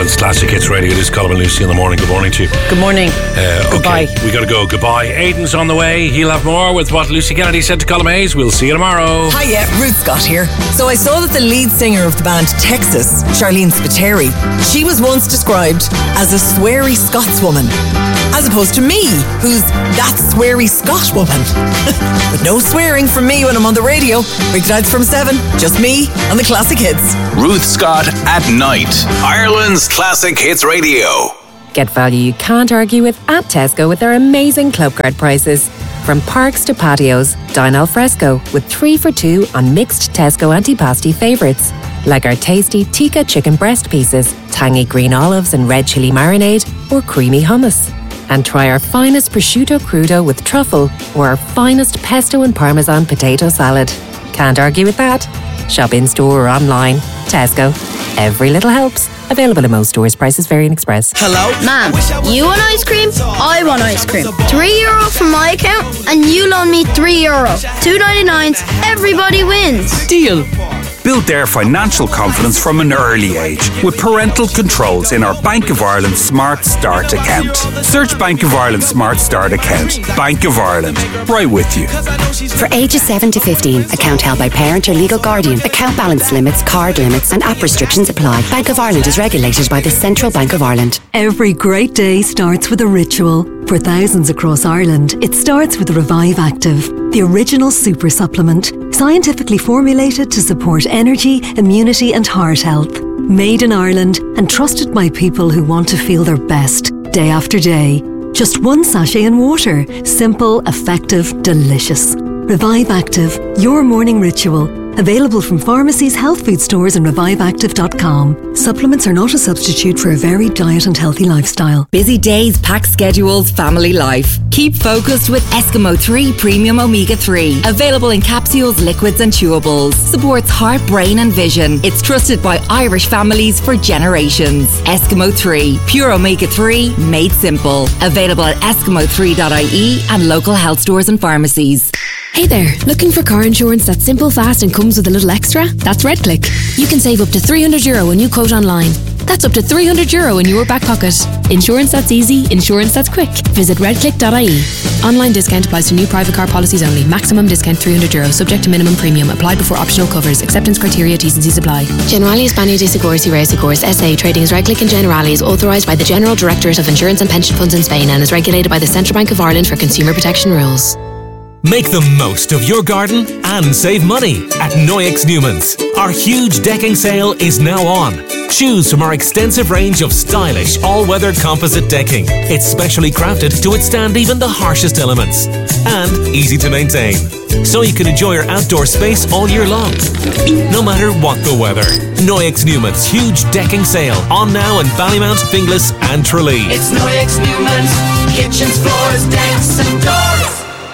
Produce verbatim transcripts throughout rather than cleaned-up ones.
Ireland's Classic Hits Radio. This is Colin and Lucy in the morning. Good morning to you. Good morning. Uh, Goodbye. Okay, we got to go. Goodbye. Aidan's on the way. He'll have more with what Lucy Kennedy said to Colin Hayes. We'll see you tomorrow. Hiya, Ruth Scott here. So I saw that the lead singer of the band Texas, Charlene Spiteri, she was once described as a sweary Scotswoman, as opposed to me, who's that sweary Scot woman. But no swearing from me when I'm on the radio. Weeknights from seven, just me on the Classic Hits. Ruth Scott at night. Ireland's Classic Hits Radio. Get value you can't argue with at Tesco with their amazing club card prices. From parks to patios, dine al fresco with three for two on mixed Tesco antipasti favourites, like our tasty tikka chicken breast pieces, tangy green olives and red chilli marinade, or creamy hummus. And try our finest prosciutto crudo with truffle or our finest pesto and parmesan potato salad. Can't argue with that. Shop in store or online. Tesco. Every little helps. Available in most stores. Prices vary in Express. Hello? Ma'am, you want ice cream? I want ice cream. Three euro from my account and you loan me three euro. Two ninety-nines. Everybody wins. Deal. Build their financial confidence from an early age with parental controls in our Bank of Ireland Smart Start account. Search Bank of Ireland Smart Start account. Bank of Ireland. Right with you. For ages seven to fifteen, account held by parent or legal guardian. Account balance limits, card limits and app restrictions apply. Bank of Ireland is regulated by the Central Bank of Ireland. Every great day starts with a ritual. For thousands across Ireland, it starts with Revive Active, the original super supplement, scientifically formulated to support energy, immunity and heart health. Made in Ireland and trusted by people who want to feel their best, day after day. Just one sachet in water. Simple, effective, delicious. Revive Active, your morning ritual. Available from pharmacies, health food stores and revive active dot com. Supplements are not a substitute for a varied diet and healthy lifestyle. Busy days, packed schedules, family life. Keep focused with Eskimo three Premium Omega three. Available in capsules, liquids and chewables. Supports heart, brain and vision. It's trusted by Irish families for generations. Eskimo three. Pure Omega three, made simple. Available at eskimo three dot I E and local health stores and pharmacies. Hey there, looking for car insurance that's simple, fast and comes with a little extra? That's RedClick. You can save up to three hundred euro when you quote online. That's up to three hundred euro in your back pocket. Insurance that's easy, insurance that's quick. Visit red click dot I E. Online discount applies to new private car policies only. Maximum discount three hundred euro, subject to minimum premium. Applied before optional covers. Acceptance criteria, T's and C's apply. Generali España de Seguros y Reasegurs S A trading as RedClick and Generali is authorised by the General Directorate of Insurance and Pension Funds in Spain and is regulated by the Central Bank of Ireland for consumer protection rules. Make the most of your garden and save money at Noyex Newman's. Our huge decking sale is now on. Choose from our extensive range of stylish all-weather composite decking. It's specially crafted to withstand even the harshest elements. And easy to maintain. So you can enjoy your outdoor space all year long. No matter what the weather. Noyex Newman's huge decking sale on now in Ballymount, Finglas and Tralee. It's Noyex Newman's. Kitchens, floors, decks and doors.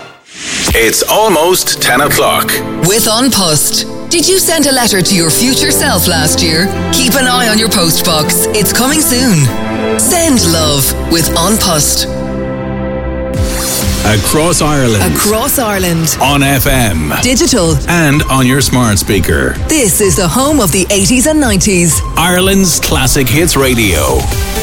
It's almost ten o'clock. With An Post. Did you send a letter to your future self last year? Keep an eye on your post box. It's coming soon. Send love with An Post. Across Ireland. Across Ireland. On F M. Digital. And on your smart speaker. This is the home of the eighties and nineties. Ireland's Classic Hits Radio.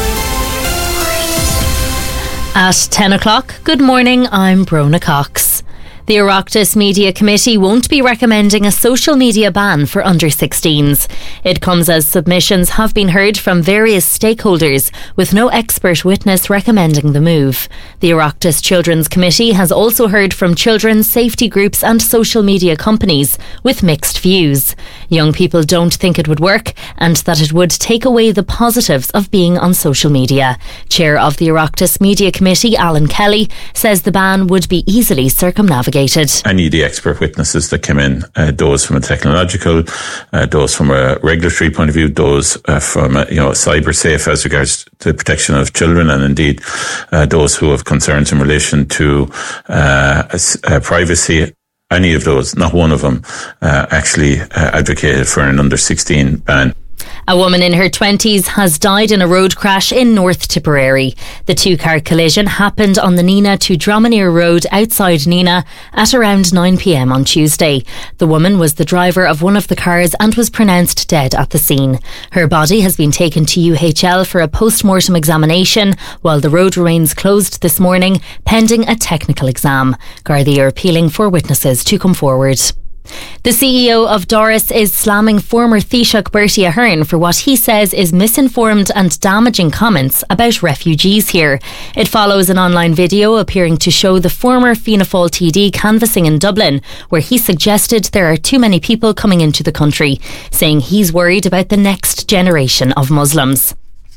At ten o'clock, good morning, I'm Brona Cox. The Oireachtas Media Committee won't be recommending a social media ban for under sixteens. It comes as submissions have been heard from various stakeholders, with no expert witness recommending the move. The Oireachtas Children's Committee has also heard from children's safety groups and social media companies, with mixed views. Young people don't think it would work, and that it would take away the positives of being on social media. Chair of the Oireachtas Media Committee, Alan Kelly, says the ban would be easily circumnavigated. Any of the expert witnesses that came in, uh, those from a technological, uh, those from a regulatory point of view, those uh, from a, you know cyber safe as regards to the protection of children, and indeed uh, those who have concerns in relation to uh, uh, privacy. Any of those, not one of them, uh, actually uh, advocated for an under sixteen ban. A woman in her twenties has died in a road crash in North Tipperary. The two-car collision happened on the Nina to Dromineer Road outside Nina at around nine p.m. on Tuesday. The woman was the driver of one of the cars and was pronounced dead at the scene. Her body has been taken to U H L for a post-mortem examination, while the road remains closed this morning pending a technical exam. Gardaí are appealing for witnesses to come forward. The C E O of Doris is slamming former Taoiseach Bertie Ahern for what he says is misinformed and damaging comments about refugees here. It follows an online video appearing to show the former Fianna Fáil T D canvassing in Dublin, where he suggested there are too many people coming into the country, saying he's worried about the next generation of Muslims.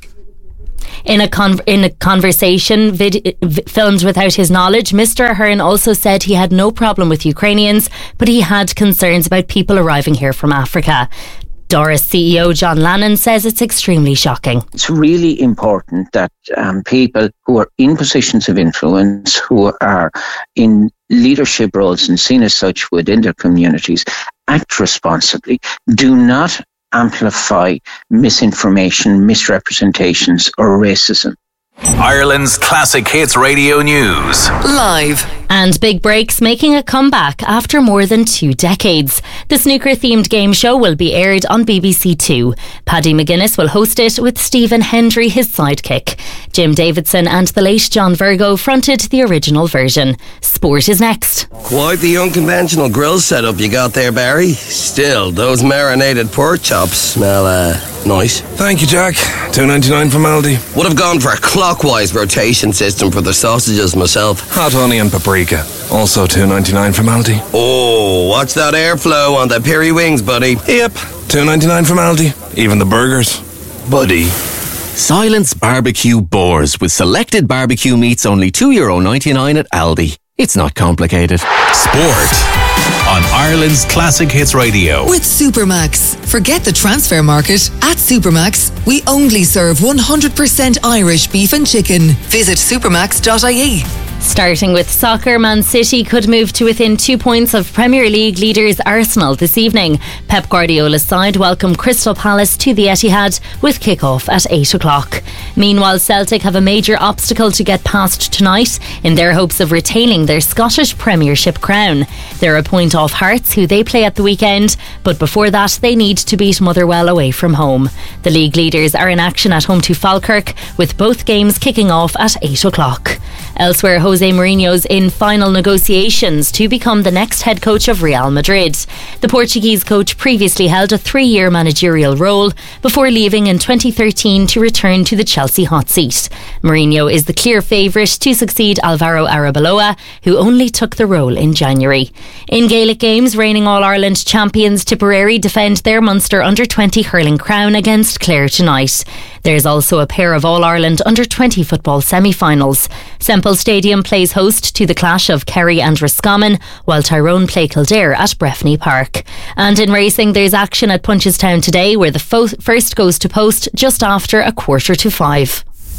In a con- in a conversation vid- v- filmed without his knowledge, Mister Ahern also said he had no problem with Ukrainians, but he had concerns about people arriving here from Africa. Doris C E O John Lannon says it's extremely shocking. It's really important that um, people who are in positions of influence, who are in leadership roles and seen as such within their communities, act responsibly. Do not amplify misinformation, misrepresentations or racism. Ireland's Classic Hits Radio News. Live. And Big Breaks making a comeback after more than two decades. The snooker-themed game show will be aired on B B C Two. Paddy McGuinness will host it with Stephen Hendry, his sidekick. Jim Davidson and the late John Virgo fronted the original version. Sport is next. Quite the unconventional grill setup you got there, Barry. Still, those marinated pork chops smell, uh, nice. Thank you, Jack. two ninety-nine from Aldi. Would have gone for a clockwise rotation system for the sausages myself. Hot honey and paprika. Also two ninety-nine from Aldi. Oh, watch that airflow on the peri wings, buddy. Yep, two ninety-nine from Aldi. Even the burgers. Buddy. Silence Barbecue Boars with selected barbecue meats only two euro ninety-nine at Aldi. It's not complicated. Sport on Ireland's Classic Hits Radio. With Supermax. Forget the transfer market. At Supermax, we only serve one hundred percent Irish beef and chicken. Visit supermax dot I E. Starting with soccer, Man City could move to within two points of Premier League leaders Arsenal this evening. Pep Guardiola's side welcome Crystal Palace to the Etihad with kick-off at eight o'clock. Meanwhile, Celtic have a major obstacle to get past tonight in their hopes of retaining their Scottish Premiership crown. They're a point off Hearts, who they play at the weekend, but before that they need to beat Motherwell away from home. The league leaders are in action at home to Falkirk, with both games kicking off at eight o'clock. Elsewhere, Jose Mourinho's in final negotiations to become the next head coach of Real Madrid. The Portuguese coach previously held a three-year managerial role before leaving in twenty thirteen to return to the Chelsea hot seat. Mourinho is the clear favourite to succeed Alvaro Arbeloa, who only took the role in January. In Gaelic games, reigning All-Ireland champions Tipperary defend their Munster under twenty hurling crown against Clare tonight. There's also a pair of All-Ireland under twenty football semi-finals. Semple Stadium plays host to the clash of Kerry and Roscommon, while Tyrone play Kildare at Breffni Park. And in racing, there's action at Punchestown today, where the fo- first goes to post just after a quarter to five.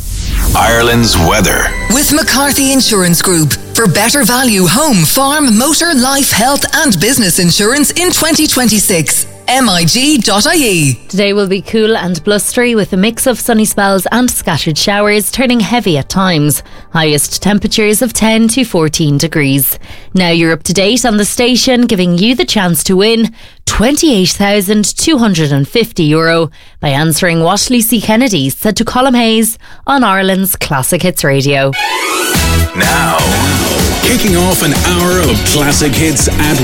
Ireland's weather. With McCarthy Insurance Group. For better value home, farm, motor, life, health and business insurance in twenty twenty-six. M I G dot I E. Today will be cool and blustery with a mix of sunny spells and scattered showers, turning heavy at times. Highest temperatures of ten to fourteen degrees. Now you're up to date on the station, giving you the chance to win twenty-eight thousand two hundred fifty euro by answering what Lucy Kennedy said to Colm Hayes on Ireland's Classic Hits Radio. Now, kicking off an hour of classic hits at